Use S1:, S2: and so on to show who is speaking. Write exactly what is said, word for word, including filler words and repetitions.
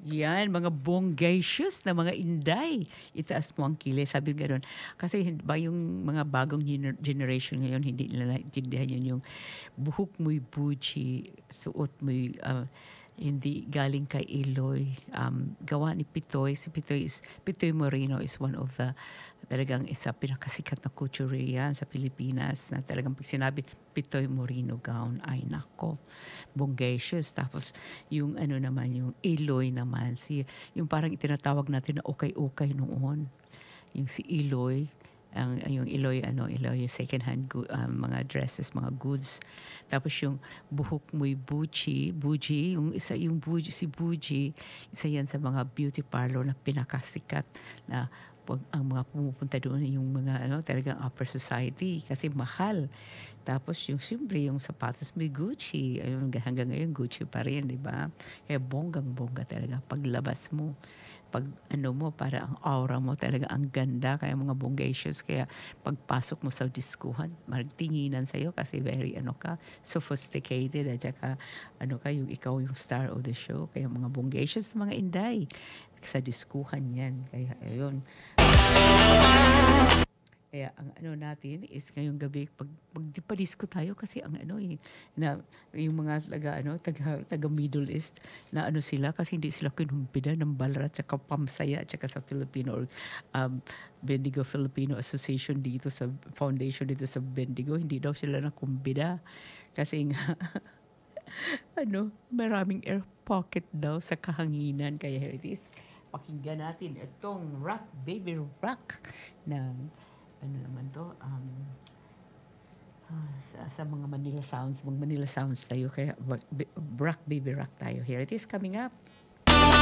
S1: Yan, mga bonggacious na mga inday. Itaas mo ang kilay, sabi gano'n. Kasi hin- ba yung mga bagong gener- generation ngayon, hindi nila naintindihan yun yung buhok mo'y buchi, suot mo'y ah, hindi galing kay Iloy. Um, gawa ni Pitoy. Si Pitoy, is, Pitoy Moreno is one of the talagang isa pinakasikat na couturier yan sa Pilipinas na talagang pag sinabi Pitoy Moreno gown, ay nako, bonggacious. Tapos yung ano naman, yung Iloy naman, si, yung parang itinatawag natin na ukay-ukay noon. Yung si Iloy, ang yung Iloy ano Iloy yung second hand go, um, mga dresses, mga goods. Tapos yung buhok mo'y buchi, buji, yung isa yung buji, si buji, isa yan sa mga beauty parlor na pinakasikat na pag ang mga pumupunta doon yung mga ano talagang upper society kasi mahal. Tapos yung siyempre yung sapatos may Gucci, ayun hanggang ngayon Gucci pa rin, di ba? Kaya bonggang-bongga talaga paglabas mo, pag ano mo, para ang aura mo talaga ang ganda, kaya mga bonggacious. Kaya pagpasok mo sa diskuhan, magtinginan sa'yo kasi very ano ka, sophisticated at saka ano ka, yung ikaw yung star of the show. Kaya mga bonggacious na mga inday sa diskuhan yan. Kaya ayun. Kaya ang ano natin is ngayong gabi pag magdipa-disco tayo kasi ang ano eh na yung mga taga ano taga taga Middle East na ano sila kasi hindi sila kinumpida ng Balara at saka Pamsaya at saka sa Filipino or um, Bendigo Filipino Association dito sa foundation dito sa Bendigo, hindi daw sila nakumbida kasi nga ano maraming air pocket daw sa kahanginan. Kaya here it is, pakinggan natin itong Rock Baby Rock na ano naman to, um, ah, sa, sa mga Manila Sounds, mga Manila Sounds tayo, kaya Rock Baby Rock tayo. Here it is coming up.